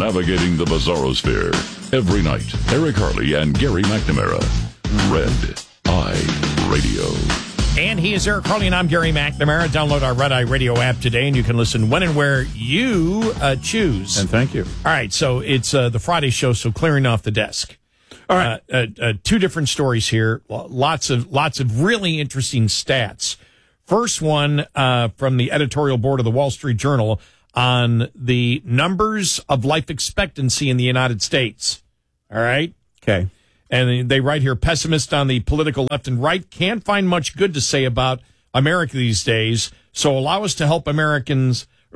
navigating the bizarrosphere. Every night, Eric Harley and Gary McNamara. Red Eye Radio. And he is Eric Harley, and I'm Gary McNamara. Download our Red Eye Radio app today, and you can listen when and where you choose. And thank you. All right, so it's the Friday show, so clearing off the desk. All right. Two different stories here. Lots of really interesting stats. First one from the editorial board of the Wall Street Journal on the numbers of life expectancy in the United States. All right? Okay. And they write here, pessimists on the political left and right can't find much good to say about America these days. So allow us to help American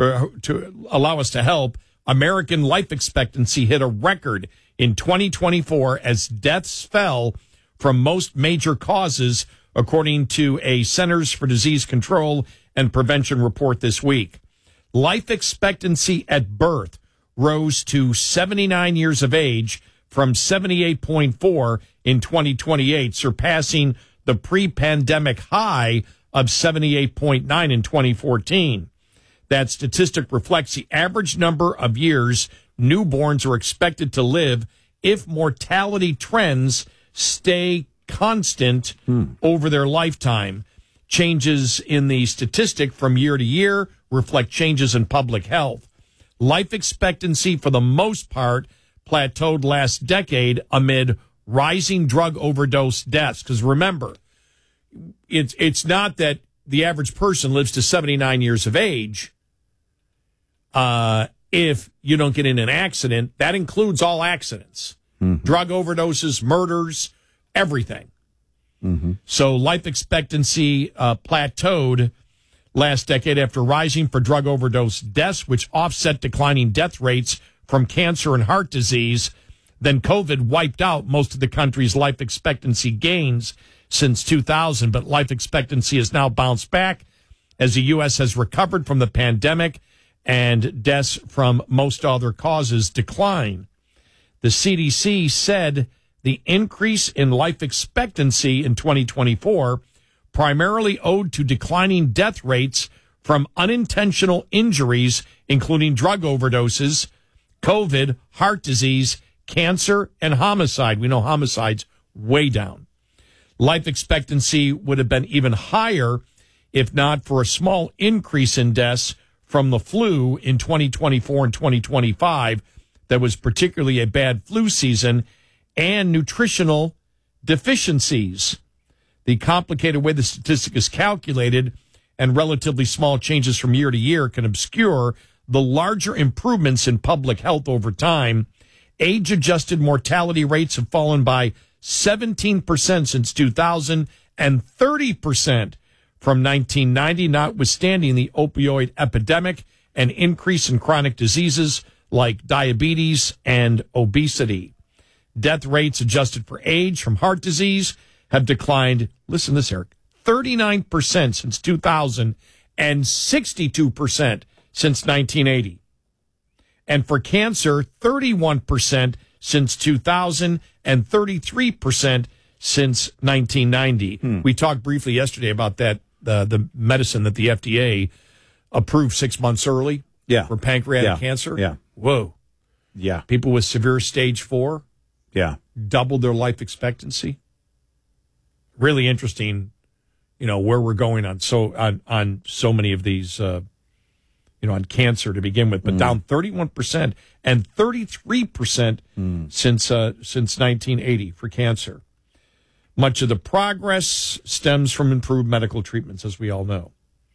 life expectancy hit a record in 2024 as deaths fell from most major causes, according to a Centers for Disease Control and Prevention report this week. Life expectancy at birth rose to 79 years of age from 78.4 in 2028, surpassing the pre-pandemic high of 78.9 in 2014. That statistic reflects the average number of years newborns are expected to live if mortality trends stay constant over their lifetime. Changes in the statistic from year to year reflect changes in public health. Life expectancy, for the most part, plateaued last decade amid rising drug overdose deaths. Because remember, it's not that the average person lives to 79 years of age. If you don't get in an accident, that includes all accidents, drug overdoses, murders, everything. So life expectancy plateaued last decade after rising for drug overdose deaths, which offset declining death rates from cancer and heart disease. Then COVID wiped out most of the country's life expectancy gains since 2000, but life expectancy has now bounced back as the U.S. has recovered from the pandemic and deaths from most other causes decline. The CDC said the increase in life expectancy in 2024 primarily owed to declining death rates from unintentional injuries, including drug overdoses, COVID, heart disease, cancer, and homicide. We know homicide's way down. Life expectancy would have been even higher if not for a small increase in deaths from the flu in 2024 and 2025. That was particularly a bad flu season, and nutritional deficiencies. The complicated way the statistic is calculated and relatively small changes from year to year can obscure the larger improvements in public health over time. Age-adjusted mortality rates have fallen by 17% since 2000 and 30% from 1990, notwithstanding the opioid epidemic and increase in chronic diseases like diabetes and obesity. Death rates adjusted for age from heart disease have declined, listen to this, Eric, 39% since 2000 and 62% since 1980. And for cancer, 31% since 2000 and 33% since 1990. We talked briefly yesterday about that, the medicine that the FDA approved 6 months early for pancreatic cancer. Yeah. Whoa. Yeah. People with severe stage 4 doubled their life expectancy. Really interesting, where we're going on so many of these, on cancer to begin with, but down 31% and 33% since 1980 for cancer. Much of the progress stems from improved medical treatments, as we all know.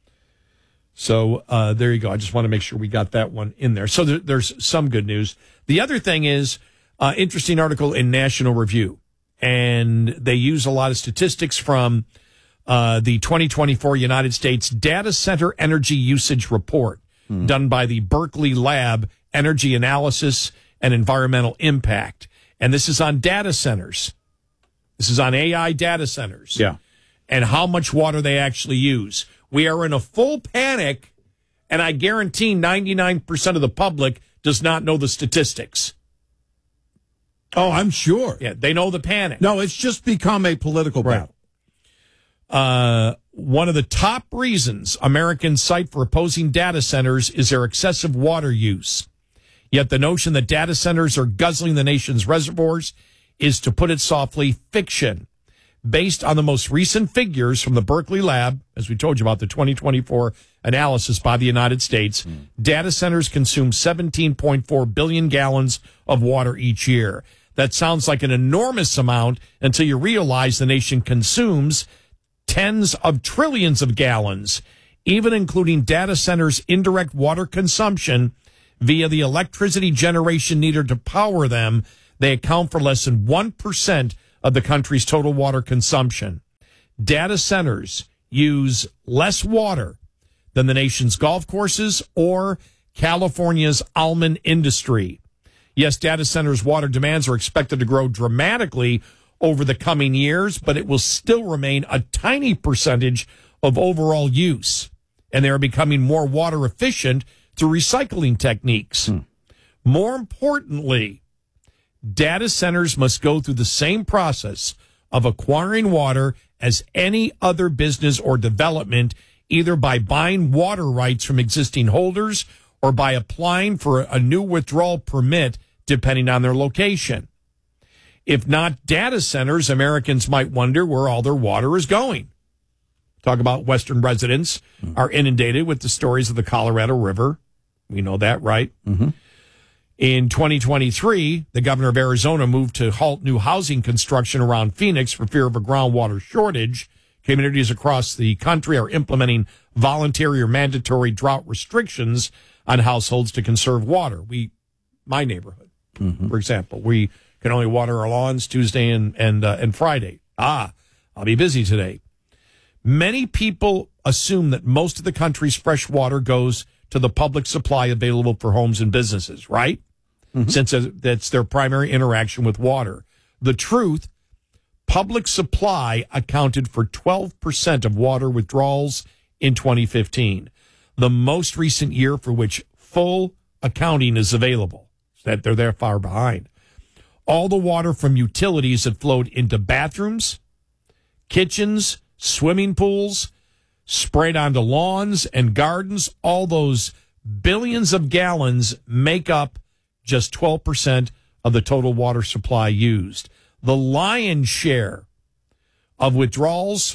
So there you go. I just want to make sure we got that one in there. So there's some good news. The other thing is interesting article in National Review, and they use a lot of statistics from the 2024 United States Data Center Energy Usage Report done by the Berkeley Lab Energy Analysis and Environmental Impact. And this is on data centers. This is on AI data centers. Yeah. And how much water they actually use. We are in a full panic, and I guarantee 99% of the public does not know the statistics. Oh, I'm sure. Yeah, they know the panic. No, it's just become a political battle. One of the top reasons Americans cite for opposing data centers is their excessive water use. Yet the notion that data centers are guzzling the nation's reservoirs is, to put it softly, fiction. Based on the most recent figures from the Berkeley Lab, as we told you about the 2024 analysis by the United States, data centers consume 17.4 billion gallons of water each year. That sounds like an enormous amount until you realize the nation consumes tens of trillions of gallons, even including data centers' indirect water consumption via the electricity generation needed to power them. They account for less than 1% of the country's total water consumption. Data centers use less water than the nation's golf courses or California's almond industry. Yes, data centers' water demands are expected to grow dramatically over the coming years, but it will still remain a tiny percentage of overall use. And they are becoming more water efficient through recycling techniques. More importantly, data centers must go through the same process of acquiring water as any other business or development, either by buying water rights from existing holders or by applying for a new withdrawal permit, depending on their location. If not data centers, Americans might wonder where all their water is going. Talk about Western residents are inundated with the stories of the Colorado River. We know that, right? Mm-hmm. In 2023, the governor of Arizona moved to halt new housing construction around Phoenix for fear of a groundwater shortage. Communities across the country are implementing voluntary or mandatory drought restrictions on households to conserve water. My neighborhood, for example, we can only water our lawns Tuesday and Friday. I'll be busy today. Many people assume that most of the country's fresh water goes to the public supply available for homes and businesses, right? Since that's their primary interaction with water. The truth, public supply accounted for 12% of water withdrawals in 2015, the most recent year for which full accounting is available. That they're that far behind. All the water from utilities that flowed into bathrooms, kitchens, swimming pools, sprayed onto lawns and gardens, all those billions of gallons make up just 12% of the total water supply used. The lion's share of withdrawals,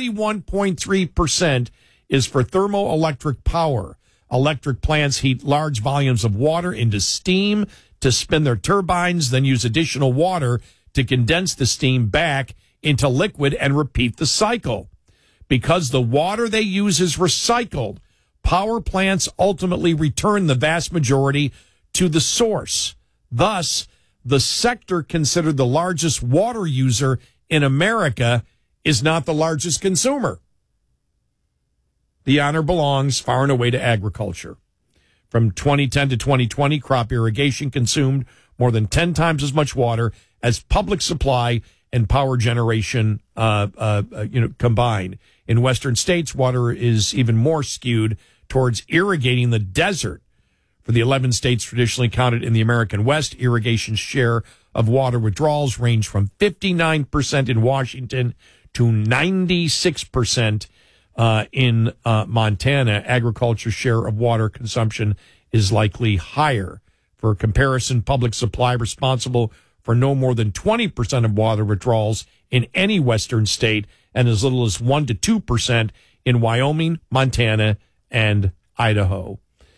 41.3%, is for thermoelectric power. Electric plants heat large volumes of water into steam to spin their turbines, then use additional water to condense the steam back into liquid and repeat the cycle. Because the water they use is recycled, power plants ultimately return the vast majority to the source. Thus, the sector considered the largest water user in America is not the largest consumer. The honor belongs far and away to agriculture. From 2010 to 2020, crop irrigation consumed more than 10 times as much water as public supply and power generation combined. In Western states, water is even more skewed towards irrigating the desert. For the 11 states traditionally counted in the American West, irrigation's share of water withdrawals range from 59% in Washington to 96% in Montana. Agriculture's share of water consumption is likely higher. For comparison, public supply responsible for no more than 20% of water withdrawals in any Western state and as little as 1 to 2% in Wyoming, Montana, and Idaho.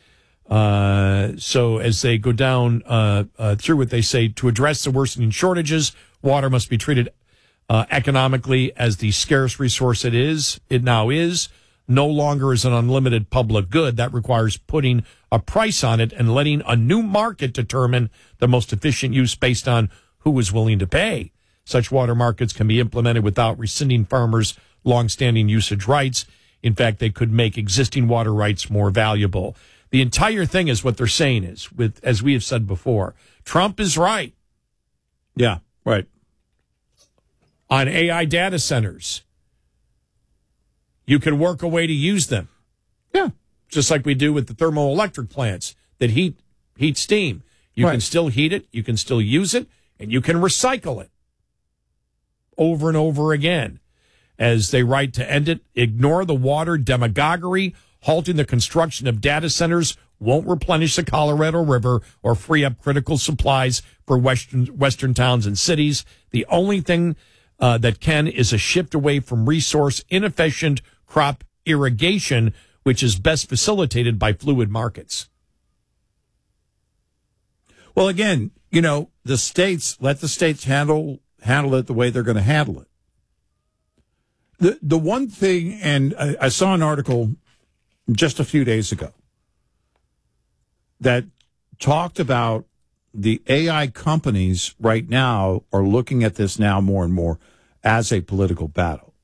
So as they go down through it, they say to address the worsening shortages, water must be treated economically as the scarce resource it now is, no longer as an unlimited public good. That requires putting a price on it and letting a new market determine the most efficient use based on who is willing to pay. Such water markets can be implemented without rescinding farmers' longstanding usage rights. In fact, they could make existing water rights more valuable. The entire thing is what they're saying is, as we have said before, Trump is right. Yeah, right. On AI data centers, you can work a way to use them. Yeah. Just like we do with the thermoelectric plants that heat steam. You can still heat it, you can still use it, and you can recycle it over and over again. As they write to end it, ignore the water demagoguery, halting the construction of data centers won't replenish the Colorado River or free up critical supplies for western towns and cities. The only thing that can is a shift away from resource inefficient crop irrigation, which is best facilitated by fluid markets. Well, again, you know, the states, let the states handle it the way they're going to handle it. The one thing, and I saw an article just a few days ago that talked about the AI companies right now are looking at this now more and more as a political battle.